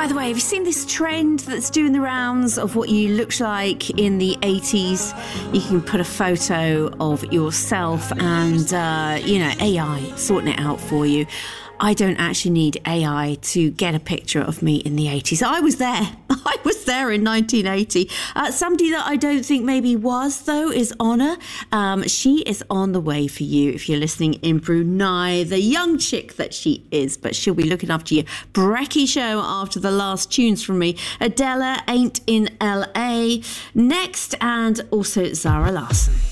By the way, have you seen this trend that's doing the rounds of what you looked like in the 80s? You can put a photo of yourself and, AI sorting it out for you. I don't actually need AI to get a picture of me in the 80s. I was there. I was there in 1980. Somebody that I don't think maybe was, though, is Honor. She is on the way for you if you're listening in Brunei, the young chick that she is. But she'll be looking after you. Brekkie Show after the last tunes from me. Adela, Ain't in LA. Next, and also Zara Larsson.